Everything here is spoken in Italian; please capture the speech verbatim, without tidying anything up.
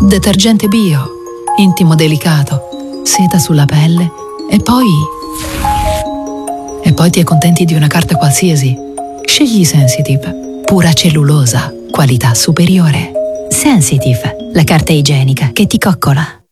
Detergente bio, intimo delicato, seta sulla pelle e poi... E poi ti accontenti di una carta qualsiasi. Scegli Sensitive, pura cellulosa, qualità superiore. Sensitive, la carta igienica che ti coccola.